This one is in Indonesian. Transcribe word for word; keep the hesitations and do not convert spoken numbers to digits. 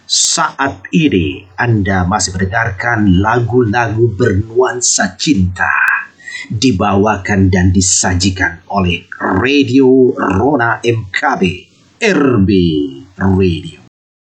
Saat ini Anda masih mendengarkan lagu-lagu bernuansa cinta dibawakan dan disajikan oleh Radio Rona M K B R B Radio.